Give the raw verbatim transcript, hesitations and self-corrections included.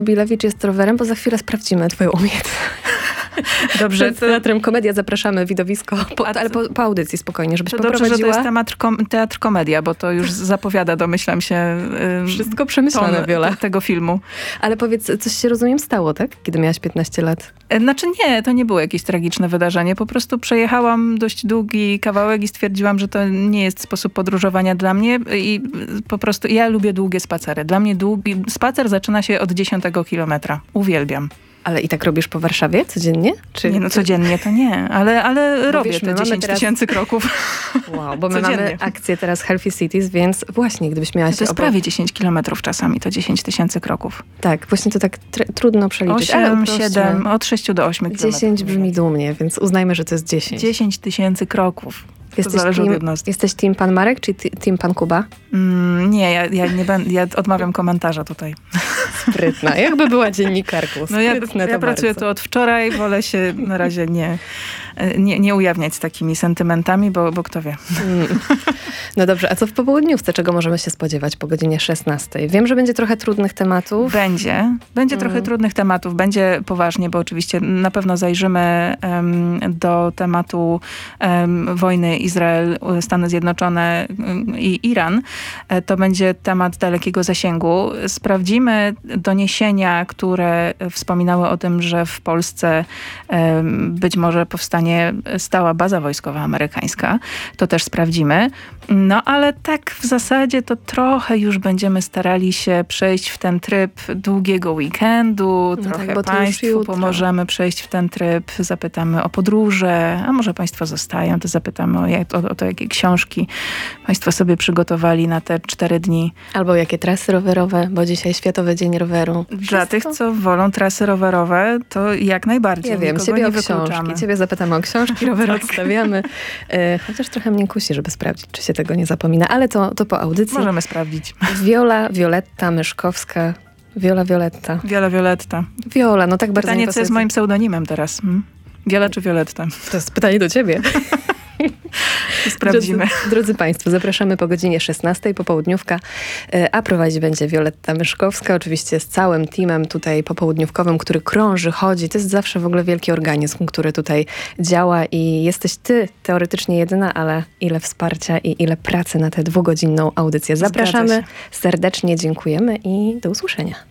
Bilewicz jest rowerem, bo za chwilę sprawdzimy twoją umiejętność. Dobrze. Przed Teatrem Komedia zapraszamy widowisko, po, ale po, po audycji spokojnie, żebyś to poprowadziła. dobrze, że to jest teatr, kom, teatr Komedia, bo to już zapowiada, domyślam się, yy, wszystko przemyślane, Wiola. Tego filmu. Ale powiedz, coś się rozumiem stało, tak? Kiedy miałaś piętnaście lat? Znaczy nie, to nie było jakieś tragiczne wydarzenie. Po prostu przejechałam dość długi kawałek i stwierdziłam, że to nie jest sposób podróżowania dla mnie i po prostu ja lubię długie spacery. Dla mnie długi spacer zaczyna się od dziesiątego kilometra. Uwielbiam. Ale i tak robisz po Warszawie codziennie? Czy, nie, no codziennie to nie, ale, ale robię wiesz, te dziesięć tysięcy teraz... kroków. Wow, bo my mamy akcję teraz Healthy Cities, więc właśnie, gdybyś miała się... To jest obo... prawie dziesięć kilometrów czasami, to dziesięć tysięcy kroków. Tak, właśnie to tak tr- trudno przeliczyć. osiem, siedem, od sześciu do ośmiu kilometrów. dziesięć brzmi dumnie, więc uznajmy, że to jest dziesięć. dziesięć tysięcy kroków. Jesteś team, jesteś team Pan Marek, czy team Pan Kuba? Mm, nie, ja, ja nie będę, ja odmawiam komentarza tutaj. Sprytna, jakby była dziennikarką. No ja, ja pracuję tu od wczoraj, wolę się na razie nie, nie, nie ujawniać z takimi sentymentami, bo, bo kto wie. Mm. No dobrze, a co w popołudniówce? Czego możemy się spodziewać po godzinie szesnastej? Wiem, że będzie trochę trudnych tematów. Będzie. Będzie mm. trochę trudnych tematów. Będzie poważnie, bo oczywiście na pewno zajrzymy um, do tematu um, wojny Izrael, Stany Zjednoczone i Iran. To będzie temat dalekiego zasięgu. Sprawdzimy doniesienia, które wspominały o tym, że w Polsce um, być może powstanie stała baza wojskowa amerykańska. To też sprawdzimy. No ale tak w zasadzie to trochę już będziemy starali się przejść w ten tryb długiego weekendu. No trochę tak, Państwu pomożemy przejść w ten tryb. Zapytamy o podróże, a może Państwo zostają, to zapytamy o, jak, o, o to, jakie książki Państwo sobie przygotowali na te cztery dni. Albo jakie trasy rowerowe, bo dzisiaj Światowy Dzień Roweru. Wszystko? Dla tych, co wolą trasy rowerowe, to jak najbardziej. Ja wiem, Nikogo ciebie nie o wykluczamy. książki. Ciebie zapytamy o książki, rower odstawiamy. E, chociaż trochę mnie kusi, żeby sprawdzić, czy się tego nie zapomina, ale to, to po audycji. Możemy sprawdzić. Wiola, Wioletta Myszkowska. Wiola, Violetta. Wiola, Violetta. Wiola, no tak bardzo Pytanie, co jest moim pseudonimem teraz? Hmm? Wiola czy Violetta? To jest pytanie do ciebie. Sprawdzimy. Drodzy, drodzy Państwo, zapraszamy po godzinie szesnastej, popołudniówka, a prowadzić będzie Wioletta Myszkowska, oczywiście z całym teamem tutaj popołudniówkowym, który krąży, chodzi. To jest zawsze w ogóle wielki organizm, który tutaj działa i jesteś ty teoretycznie jedyna, ale ile wsparcia i ile pracy na tę dwugodzinną audycję. Zapraszamy, serdecznie dziękujemy i do usłyszenia.